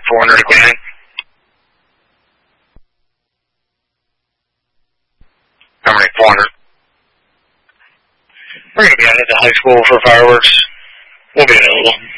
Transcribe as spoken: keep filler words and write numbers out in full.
four hundred again. How many? four hundred. We're going to be out at the high school for fireworks. We'll be available.